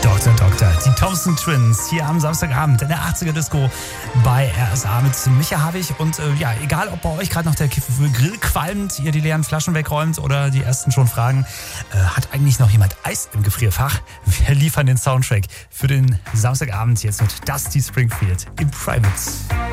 Dr. Doktor, die Thompson Twins hier am Samstagabend in der 80er Disco bei RSA mit Micha Havig. Und ja, egal ob bei euch gerade noch der Grill qualmt, ihr die leeren Flaschen wegräumt oder die ersten schon fragen, hat eigentlich noch jemand Eis im Gefrierfach? Wir liefern den Soundtrack für den Samstagabend jetzt mit Dusty Springfield im Private.